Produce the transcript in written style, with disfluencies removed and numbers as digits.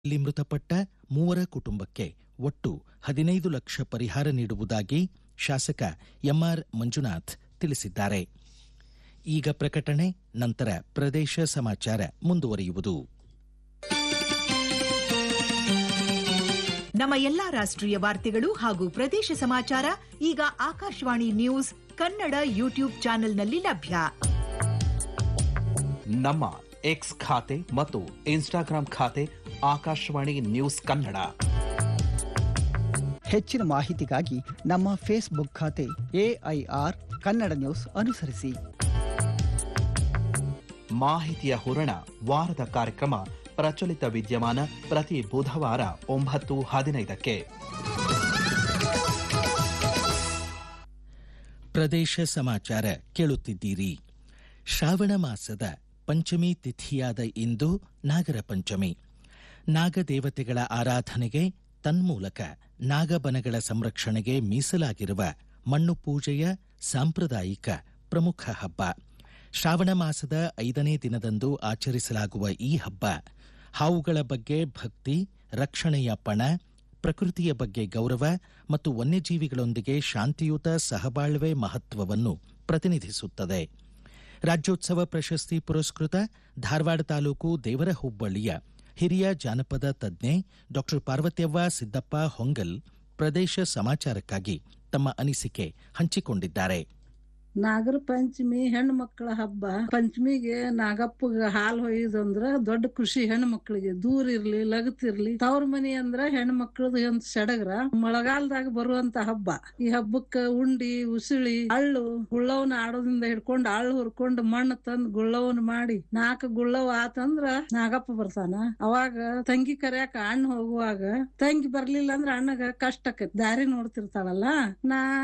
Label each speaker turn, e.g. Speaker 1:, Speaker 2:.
Speaker 1: ಇಲ್ಲಿ ಮೃತಪಟ್ಟ 3 ಕುಟುಂಬಕ್ಕೆ ಒಟ್ಟು 15 ಲಕ್ಷ ಪರಿಹಾರ ನೀಡುವುದಾಗಿ ಶಾಸಕ ಎಂಆರ್ ಮಂಜುನಾಥ್ ತಿಳಿಸಿದ್ದಾರೆ. ಈಗ ಪ್ರಕಟಣೆ, ನಂತರ ಪ್ರದೇಶ ಸಮಾಚಾರ ಮುಂದುವರಿಯುವುದು.
Speaker 2: ನಮ್ಮ ಎಲ್ಲಾ ರಾಷ್ಟ್ರೀಯ ವಾರ್ತೆಗಳು ಹಾಗೂ ಪ್ರದೇಶ ಸಮಾಚಾರ ಈಗ ಆಕಾಶವಾಣಿ ನ್ಯೂಸ್ ಕನ್ನಡ ಯೂಟ್ಯೂಬ್ ಚಾನೆಲ್ನಲ್ಲಿ ಲಭ್ಯ.
Speaker 3: ನಮ್ಮ ಎಕ್ಸ್ ಖಾತೆ ಮತ್ತು ಇನ್ಸ್ಟಾಗ್ರಾಂ ಖಾತೆ ಆಕಾಶವಾಣಿ ನ್ಯೂಸ್ ಕನ್ನಡ.
Speaker 4: ಹೆಚ್ಚಿನ ಮಾಹಿತಿಗಾಗಿ ನಮ್ಮ ಫೇಸ್ಬುಕ್ ಖಾತೆ AIR ಕನ್ನಡ ನ್ಯೂಸ್ ಅನುಸರಿಸಿ.
Speaker 3: ಮಾಹಿತಿಯ ಹೂರಣ ವಾರದ ಕಾರ್ಯಕ್ರಮ ಪ್ರಚಲಿತ ವಿದ್ಯಮಾನ ಪ್ರತಿ ಬುಧವಾರ 9:15ಕ್ಕೆ.
Speaker 1: ಪ್ರದೇಶ ಸಮಾಚಾರ ಕೇಳುತ್ತಿದ್ದೀರಿ. ಶ್ರಾವಣ ಮಾಸದ ಪಂಚಮಿ ತಿಥಿಯಾದ ಇಂದು ನಾಗರ ಪಂಚಮಿ. ನಾಗದೇವತೆಗಳ ಆರಾಧನೆಗೆ, ತನ್ಮೂಲಕ ನಾಗಬನಗಳ ಸಂರಕ್ಷಣೆಗೆ ಮೀಸಲಾಗಿರುವ ಮಣ್ಣು ಪೂಜೆಯ ಸಾಂಪ್ರದಾಯಿಕ ಪ್ರಮುಖ ಹಬ್ಬ. ಶ್ರಾವಣ ಮಾಸದ 5ನೇ ದಿನದಂದು ಆಚರಿಸಲಾಗುವ ಈ ಹಬ್ಬ ಹಾವುಗಳ ಬಗ್ಗೆ ಭಕ್ತಿ, ರಕ್ಷಣೆಯ ಪಣ, ಪ್ರಕೃತಿಯ ಬಗ್ಗೆ ಗೌರವ ಮತ್ತು ವನ್ಯಜೀವಿಗಳೊಂದಿಗೆ ಶಾಂತಿಯುತ ಸಹಬಾಳ್ವೆ ಮಹತ್ವವನ್ನು ಪ್ರತಿನಿಧಿಸುತ್ತದೆ. ರಾಜ್ಯೋತ್ಸವ ಪ್ರಶಸ್ತಿ ಪುರಸ್ಕೃತ ಧಾರವಾಡ ತಾಲೂಕು ದೇವರಹುಬ್ಬಳ್ಳಿಯ ಹಿರಿಯ ಜಾನಪದ ತಜ್ಞೆ ಡಾ ಪಾರ್ವತ್ಯವ್ವ ಸಿದ್ದಪ್ಪ ಹೊಂಗಲ್ ಪ್ರದೇಶ ಸಮಾಚಾರಕ್ಕಾಗಿ ತಮ್ಮ ಅನಿಸಿಕೆ ಹಂಚಿಕೊಂಡಿದ್ದಾರೆ.
Speaker 5: ನಾಗರ ಪಂಚಮಿ ಹೆಣ್ಣು ಮಕ್ಕಳ ಹಬ್ಬ. ಪಂಚಮಿಗೆ ನಾಗಪ್ಪಗ ಹಾಲು ಹೊಯ್ಯುದಂದ್ರ ದೊಡ್ಡ ಖುಷಿ. ಹೆಣ್ಣು ಮಕ್ಕಳಿಗೆ ದೂರ ಇರ್ಲಿ ಲಗತ್ತಿರ್ಲಿ, ತವ್ರ ಮನಿ ಅಂದ್ರ ಹೆಣ್ಣು ಮಕ್ಕಳದ ಒಂದ್ ಸಡಗರ. ಮಳೆಗಾಲದಾಗ ಬರುವಂತ ಹಬ್ಬ. ಈ ಹಬ್ಬಕ್ಕ ಉಂಡಿ, ಉಸುಳಿ, ಅಳ್ಳು, ಗುಳ್ಳವನ ಆಡೋದ್ರಿಂದ ಹಿಡ್ಕೊಂಡ್ ಅಳ್ಳು ಹುರ್ಕೊಂಡ್ ಮಣ್ಣು ತಂದ್ ಗುಳ್ಳವನ್ ಮಾಡಿ 4 ಗುಳ್ಳವ ಆತಂದ್ರ ನಾಗಪ್ಪ ಬರ್ತಾನ. ಅವಾಗ ತಂಗಿ ಕರ್ಯಾಕ ಅಣ್ಣ ಹೋಗುವಾಗ ತಂಗಿ ಬರ್ಲಿಲ್ಲ ಅಂದ್ರ ಅಣ್ಣಗ ಕಷ್ಟ ಆಕೈತಿ. ದಾರಿ ನೋಡ್ತಿರ್ತಾಳಲ್ಲ.